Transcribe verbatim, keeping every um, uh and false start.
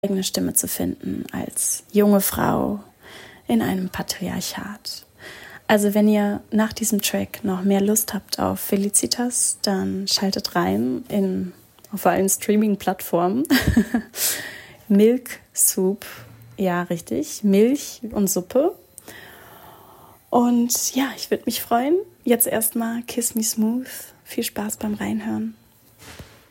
eigene Stimme zu finden als junge Frau in einem Patriarchat. Also wenn ihr nach diesem Track noch mehr Lust habt auf Felicitas, dann schaltet rein in, auf allen Streaming-Plattformen. Milk Soup, ja richtig, Milch und Suppe. Und ja, ich würde mich freuen. Jetzt erstmal Kiss Me Smooth. Viel Spaß beim Reinhören.